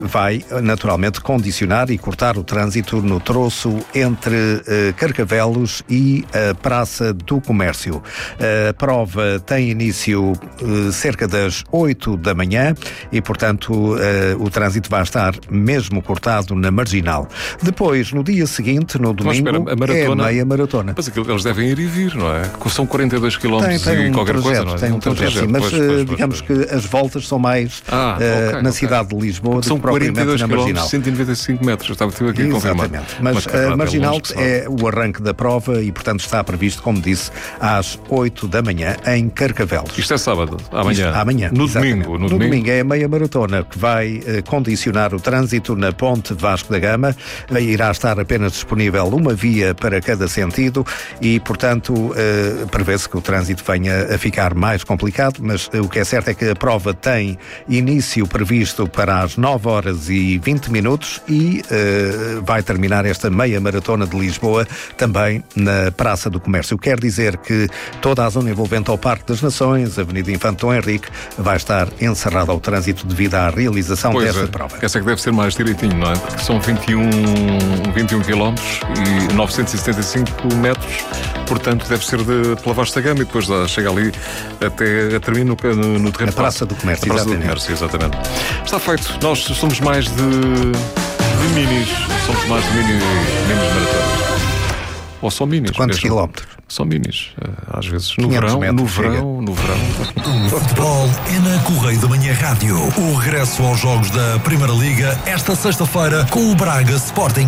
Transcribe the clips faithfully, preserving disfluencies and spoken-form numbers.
vai naturalmente condicionar e cortar o trânsito no troço entre uh, Carcavelos e a Praça do Comércio. Uh, a prova tem início uh, cerca das oito da manhã e, portanto, uh, o trânsito vai estar mesmo cortado na Marginal. Depois, no dia seguinte, no domingo, espera, a maratona, é meia maratona. Mas aquilo, eles devem ir e vir, não é? São quarenta e dois quilómetros tem, tem e um qualquer projeto, coisa, não é? Tem um projeto, sim, mas pois, pois, digamos pois, pois. que as voltas são mais ah, uh, okay, na okay. cidade de Lisboa do são que propriamente na Marginal. cento e noventa e cinco metros, eu estava aqui a confirmar. Exatamente, mas, mas a Marginal é, é o arranque da prova e, portanto, está previsto, como disse, às oito da manhã em Carcavelos. Isto é sábado, amanhã. Isto, amanhã, no exatamente. domingo. No, no domingo é a meia maratona que vai uh, condicionar o trânsito na Ponte Vasco da Gama. Irá estar apenas disponível uma via para cada sentido e, portanto, uh, prevê-se que o trânsito venha a ficar mais complicado, mas uh, o que é certo é que a prova tem início previsto para as nove horas e vinte minutos e uh, vai terminar esta meia maratona de Lisboa também na Praça do Comércio. Quer dizer que toda a zona envolvente ao Parque das Nações, Avenida Infante Dom Henrique, vai estar encerrada ao trânsito devido à realização pois desta é. prova. Essa é que deve ser mais direitinho, não é? Porque são vinte e um, vinte e um quilómetros e novecentos e setenta e cinco metros, portanto deve ser de, pela Vasta Gama e depois lá, chega ali até termina no, no, no terreno. Na Praça do Comércio, Praça exatamente. do Comércio, exatamente. Está feito. Nós somos mais de, de minis. Somos mais de mini, minis maratonas. Ou só minis. De quantos mesmo. quilómetros? Só minis. Às vezes. No verão, no verão, no verão. O futebol é na Correio da Manhã Rádio. O regresso aos jogos da Primeira Liga esta sexta-feira com o Braga Sporting.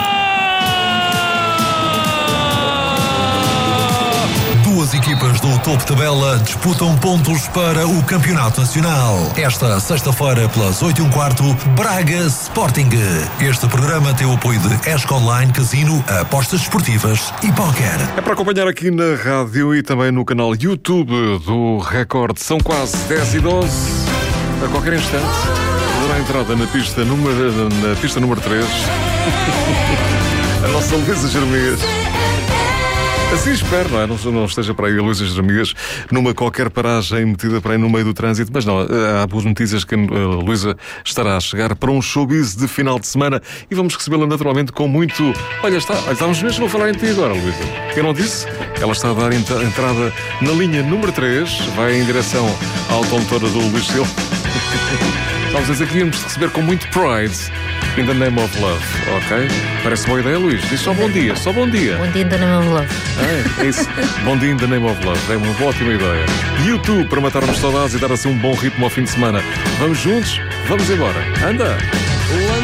Duas equipas do topo de tabela disputam pontos para o Campeonato Nacional. Esta sexta-feira, pelas oito e um quarto, Braga Sporting. Este programa tem o apoio de Esco Online, Casino, apostas desportivas e póquer. É para acompanhar aqui na rádio e também no canal YouTube do Record. São quase dez e doze. A qualquer instante, dará entrada na pista número, na pista número três. A nossa Luísa Jeremias. Assim espero, não é? Não, não esteja para aí a Luísa Jeremias numa qualquer paragem metida para aí no meio do trânsito, mas não, há boas notícias que a Luísa estará a chegar para um showbiz de final de semana e vamos recebê-la naturalmente com muito... Olha, está, olha, estamos mesmo a falar em ti agora, Luísa. Eu não disse? Ela está a dar entrada na linha número três, vai em direção à automotora do Luís Silva. Estamos aqui, vamos receber com muito pride. In the name of love, ok? Parece boa ideia, Luís. Diz só bom dia, só bom dia. Bom dia in the name of love. É, é isso. Bom dia in the name of love. É uma ótima ideia. YouTube para matarmos saudades e dar assim um bom ritmo ao fim de semana. Vamos juntos? Vamos embora. Anda!